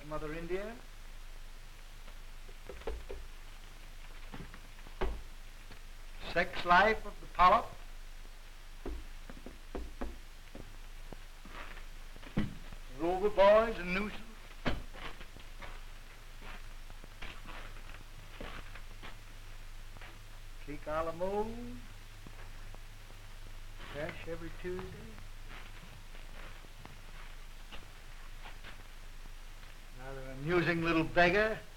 Mother India. Sex life of the polyp. Rover boys and nooses. Cheek a la mode. Cash every Tuesday. Rather amusing little beggar.